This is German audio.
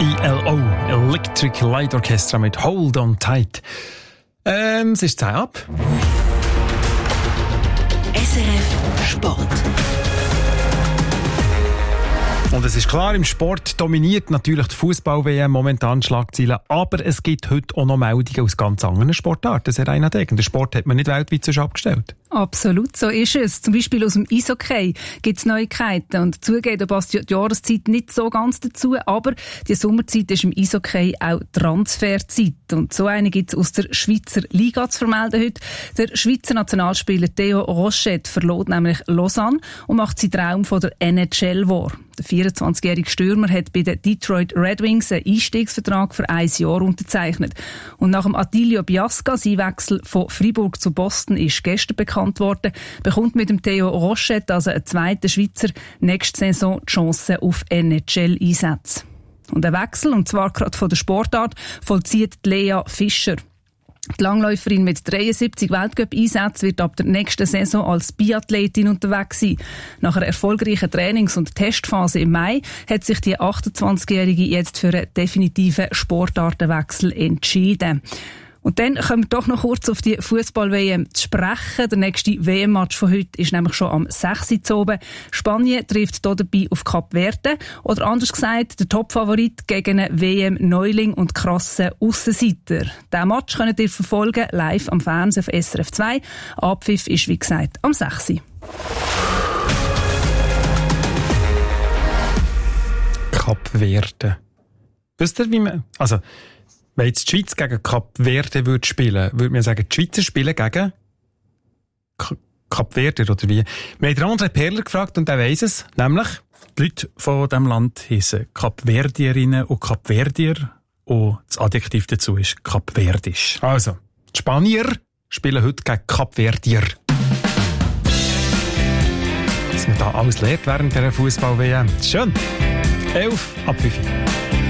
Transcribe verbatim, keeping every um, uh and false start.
E L O, Electric Light Orchestra mit Hold on Tight. Ähm, es ist Zeit ab. S R F Sport. Und es ist klar, im Sport dominiert natürlich die Fußball-W M momentan Schlagzeilen, aber es gibt heute auch noch Meldungen aus ganz anderen Sportarten. Herr Reinhard, der Sport hat man nicht weltweit sonst abgestellt. Absolut, so ist es. Zum Beispiel aus dem Eishockey gibt es Neuigkeiten. Und zugeben, da passt die Jahreszeit nicht so ganz dazu, aber die Sommerzeit ist im Eishockey auch Transferzeit. Und so eine gibt es aus der Schweizer Liga zu vermelden heute. Der Schweizer Nationalspieler Theo Rochette verlor nämlich Lausanne und macht seinen Traum von der N H L wahr. Der vierundzwanzigjährige Stürmer hat bei den Detroit Red Wings einen Einstiegsvertrag für ein Jahr unterzeichnet. Und nach dem Attilio Biasca, sein Wechsel von Freiburg zu Boston, ist gestern bekannt worden, bekommt mit dem Theo Rochette, also ein zweiter Schweizer, nächste Saison die Chance auf N H L-Einsätze. Und ein Wechsel, und zwar gerade von der Sportart, vollzieht Lea Fischer. Die Langläuferin mit dreiundsiebzig Weltcup-Einsätzen wird ab der nächsten Saison als Biathletin unterwegs sein. Nach einer erfolgreichen Trainings- und Testphase im Mai hat sich die achtundzwanzigjährige jetzt für einen definitiven Sportartenwechsel entschieden. Und dann kommen wir doch noch kurz auf die Fußball-W M zu sprechen. Der nächste W M-Match von heute ist nämlich schon am sechs Uhr oben. Spanien trifft hier dabei auf Kap Verde. Oder anders gesagt, der Top-Favorit gegen einen W M-Neuling und krassen Aussenseiter. Diesen Match könnt ihr verfolgen, live am Fernsehen auf S R F zwei. Abpfiff ist, wie gesagt, am sechs Uhr. Kap Verde. Wisst ihr, wie man... Also, wenn jetzt die Schweiz gegen Kap Verde würde spielen, würde man sagen, die Schweizer spielen gegen K- Kap Verde, oder wie? Wir haben den André Perler gefragt und er weiss es, nämlich... Die Leute von diesem Land heissen Kapverdierinnen und Kapverdier und das Adjektiv dazu ist Kapverdisch. Also, die Spanier spielen heute gegen Kapverdier. Was man da alles lernt während dieser Fußball-W M. Schön. elf ab fünf.